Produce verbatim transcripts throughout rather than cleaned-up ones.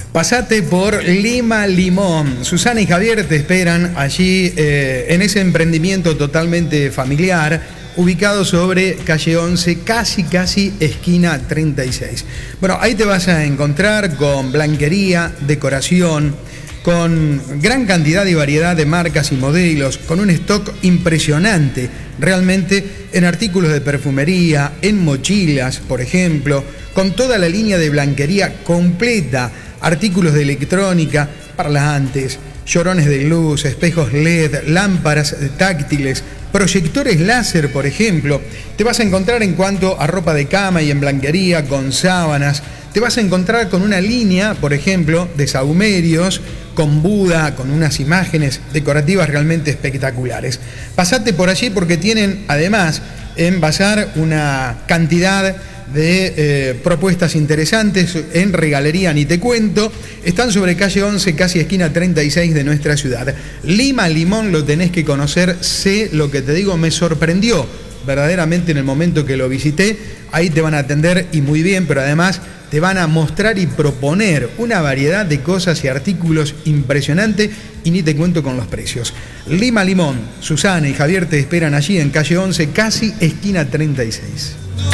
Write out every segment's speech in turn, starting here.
Pasate por Lima Limón. Susana y Javier te esperan allí eh, en ese emprendimiento totalmente familiar, ubicado sobre calle once, casi, casi esquina treinta y seis. Bueno, ahí te vas a encontrar con blanquería, decoración, con gran cantidad y variedad de marcas y modelos, con un stock impresionante, realmente, en artículos de perfumería, en mochilas, por ejemplo, con toda la línea de blanquería completa, artículos de electrónica, parlantes, llorones de luz, espejos L E D, lámparas táctiles, proyectores láser, por ejemplo. Te vas a encontrar en cuanto a ropa de cama y en blanquería, con sábanas. Te vas a encontrar con una línea, por ejemplo, de sahumerios, con Buda, con unas imágenes decorativas realmente espectaculares. Pasate por allí porque tienen, además, en Bazar una cantidad de eh, propuestas interesantes. En regalería ni te cuento. Están sobre calle once, casi esquina treinta y seis de nuestra ciudad. Lima Limón lo tenés que conocer. Sé lo que te digo, me sorprendió verdaderamente en el momento que lo visité. Ahí te van a atender y muy bien, pero además te van a mostrar y proponer una variedad de cosas y artículos impresionante, y ni te cuento con los precios. Lima Limón, Susana y Javier te esperan allí en calle once, casi esquina treinta y seis.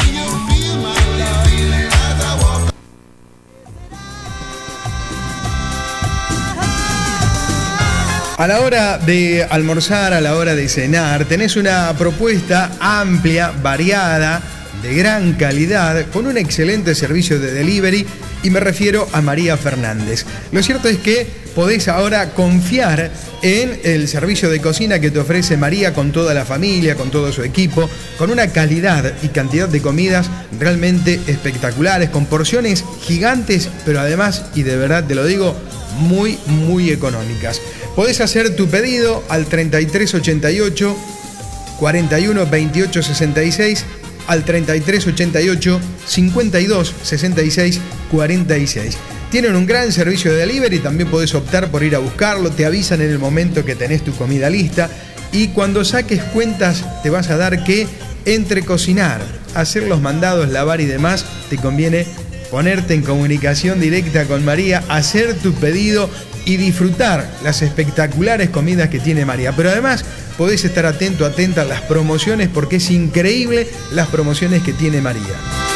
A la hora de almorzar, a la hora de cenar, tenés una propuesta amplia, variada, de gran calidad, con un excelente servicio de delivery, y me refiero a María Fernández. Lo cierto es que podés ahora confiar en el servicio de cocina que te ofrece María, con toda la familia, con todo su equipo, con una calidad y cantidad de comidas realmente espectaculares, con porciones gigantes, pero además, y de verdad te lo digo, muy, muy económicas. Podés hacer tu pedido al treinta y tres ochenta y ocho, cuarenta y uno veintiocho sesenta y seis, al treinta y tres ochenta y ocho, cincuenta y dos sesenta y seis cuarenta y seis. Tienen un gran servicio de delivery, también podés optar por ir a buscarlo, te avisan en el momento que tenés tu comida lista, y cuando saques cuentas te vas a dar que entre cocinar, hacer los mandados, lavar y demás, te conviene ponerte en comunicación directa con María, hacer tu pedido y disfrutar las espectaculares comidas que tiene María. Pero además podés estar atento, atenta a las promociones, porque es increíble las promociones que tiene María.